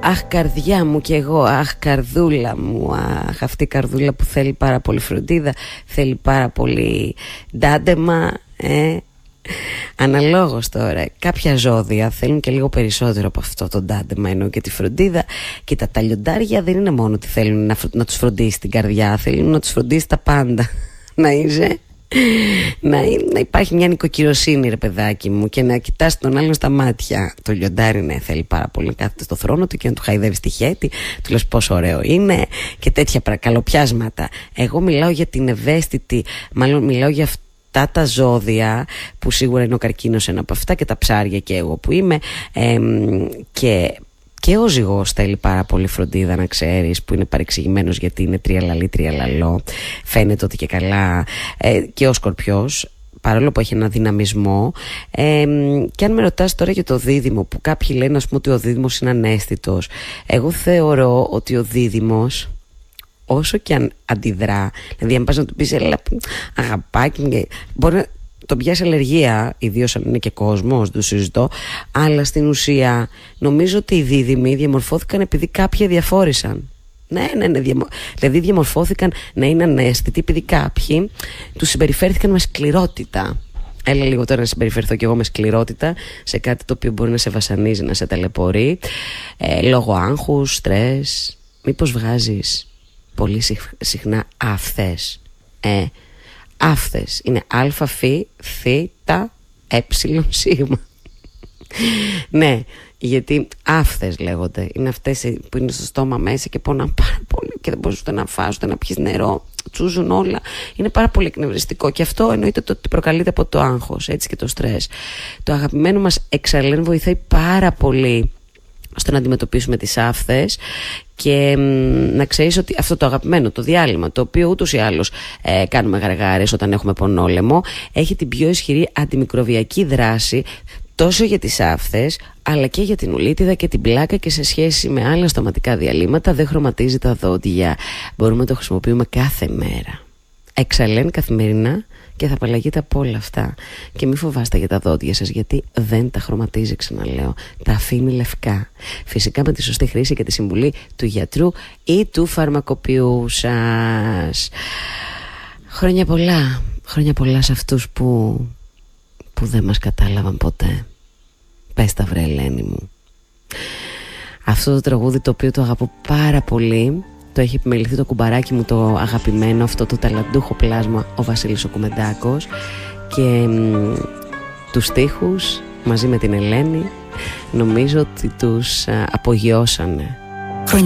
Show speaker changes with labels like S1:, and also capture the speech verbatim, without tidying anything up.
S1: Αχ καρδιά μου κι εγώ, αχ καρδούλα μου, αχ αυτή η καρδούλα που θέλει πάρα πολύ φροντίδα, θέλει πάρα πολύ ντάντεμα, ε. Αναλόγως τώρα, κάποια ζώδια θέλουν και λίγο περισσότερο από αυτό το ντάντεμα, ενώ και τη φροντίδα. Και τα ταλιοντάρια δεν είναι μόνο ότι θέλουν να, να τους φροντίσει την καρδιά, θέλουν να τους φροντίσει τα πάντα. Να είσαι να, να υπάρχει μια νοικοκυροσύνη, ρε παιδάκι μου, και να κοιτάς τον άλλον στα μάτια. Το λιοντάρι, ναι, θέλει πάρα πολύ να κάθεται στο θρόνο του και να του χαϊδεύει τη χέτη, του λες πόσο ωραίο είναι και τέτοια καλοπιάσματα. Εγώ μιλάω για την ευαίσθητη, μάλλον μιλάω για αυτά τα ζώδια που σίγουρα είναι ο καρκίνος ένα από αυτά, και τα ψάρια και εγώ που είμαι, ε, και Και ο ζυγός θέλει πάρα πολύ φροντίδα, να ξέρεις, που είναι παρεξηγημένος γιατί είναι τριαλαλή τριαλαλό, φαίνεται ότι και καλά, ε, και ο Σκορπιός, παρόλο που έχει ένα δυναμισμό. ε, Και αν με ρωτάς τώρα για το δίδυμο, που κάποιοι λένε ας πούμε ότι ο δίδυμος είναι αναίσθητος, εγώ θεωρώ ότι ο δίδυμος, όσο και αν αντιδρά, δηλαδή αν πας να του πεις έλα αγαπάκι, μπορεί να τον πιάσει αλλεργία, ιδίως αν είναι και κόσμος, το συζητώ, αλλά στην ουσία νομίζω ότι οι δίδυμοι διαμορφώθηκαν επειδή κάποιοι διαφόρησαν. Ναι, ναι, ναι, διαμο... δηλαδή διαμορφώθηκαν να είναι αναίσθητοι επειδή κάποιοι τους συμπεριφέρθηκαν με σκληρότητα. Έλα λίγο τώρα να συμπεριφερθώ κι εγώ με σκληρότητα σε κάτι το οποίο μπορεί να σε βασανίζει, να σε ταλαιπωρεί, ε, λόγω άγχους, στρες. Μήπως βγάζεις πολύ συχνά άφθες, ε, άφθες είναι α, φ, θ, ε, σίγμα. Ναι, γιατί άφθες λέγονται. Είναι αυτές που είναι στο στόμα μέσα και πονάνε πάρα πολύ και δεν μπορείς ούτε να φας, ούτε να πιεις νερό. Τσούζουν όλα. Είναι πάρα πολύ εκνευριστικό. Και αυτό εννοείται το ότι προκαλείται από το άγχος, έτσι, και το στρες. Το αγαπημένο μας εξαλέν βοηθάει πάρα πολύ στο να αντιμετωπίσουμε τις άφθες. Και μ, να ξέρεις ότι αυτό το αγαπημένο, το διάλειμμα, το οποίο ούτως ή άλλως ε, κάνουμε γαργάρες όταν έχουμε πονόλεμο, έχει την πιο ισχυρή αντιμικροβιακή δράση τόσο για τις άφθες αλλά και για την ουλίτιδα και την πλάκα, και σε σχέση με άλλα στοματικά διαλύματα δεν χρωματίζει τα δόντια. Μπορούμε να το χρησιμοποιούμε κάθε μέρα. Εξαλέν καθημερινά και θα απαλλαγείτε από όλα αυτά. Και μη φοβάστε για τα δόντια σας, γιατί δεν τα χρωματίζει, ξαναλέω. Τα αφήνει λευκά. Φυσικά με τη σωστή χρήση και τη συμβουλή του γιατρού ή του φαρμακοποιού σας. Χρόνια πολλά. Χρόνια πολλά σε αυτούς που, που δεν μας κατάλαβαν ποτέ. Πες τα βρε Ελένη μου. Αυτό το τραγούδι, το οποίο το αγαπώ πάρα πολύ, το έχει επιμεληθεί το κουμπαράκι μου το αγαπημένο, αυτό το ταλαντούχο πλάσμα, ο Βασίλης ο Κουμεντάκος, και μ, τους στίχους μαζί με την Ελένη νομίζω ότι τους α, απογειώσανε